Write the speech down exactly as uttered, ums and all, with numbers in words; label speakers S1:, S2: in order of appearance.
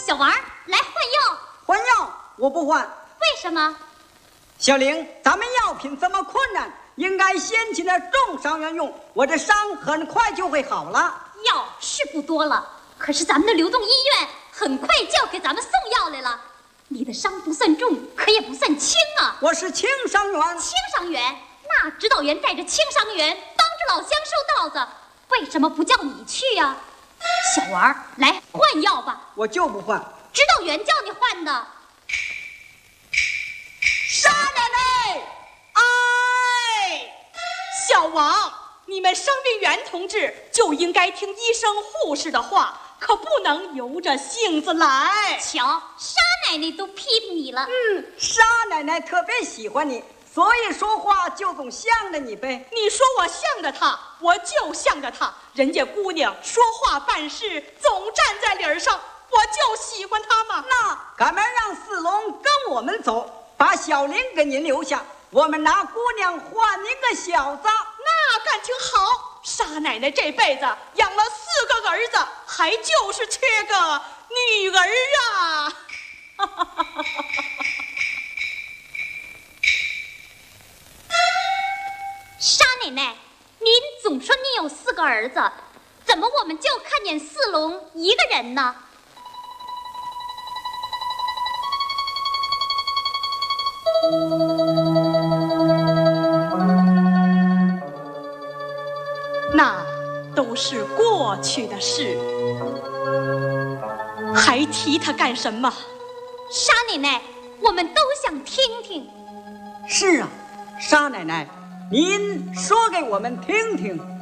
S1: 小王，来换药。
S2: 换药，我不换。
S1: 为什么？
S2: 小玲，咱们药品这么困难，应该先请点重伤员用，我这伤很快就会好了。
S1: 药是不多了，可是咱们的流动医院很快就要给咱们送药来了。你的伤不算重，可也不算轻啊。
S2: 我是轻伤员。
S1: 轻伤员？那指导员带着轻伤员帮着老乡收稻子，为什么不叫你去呀、啊？小王，来换药吧。
S2: 我就不换。
S1: 指导员叫你换的。
S3: 沙奶奶，哎，小王，你们伤病员同志就应该听医生护士的话，可不能由着性子来。
S1: 瞧，沙奶奶都批评你了。
S2: 嗯，沙奶奶特别喜欢你，所以说话就总向着你呗。
S3: 你说我向着她，我就向着她。人家姑娘说话办事总站在理儿上，我就喜欢她嘛。
S2: 那赶忙让四龙跟我们走，把小玲给您留下，我们拿姑娘换您个小子。
S3: 那感情好，沙奶奶这辈子养了四个儿子，还就是缺个女儿啊。
S1: 沙奶奶，您总说您有四个儿子，怎么我们就看见四龙一个人呢？
S3: 那都是过去的事，还提他干什么？
S1: 沙奶奶，我们都想听听。
S2: 是啊，沙奶奶，您说给我们听听。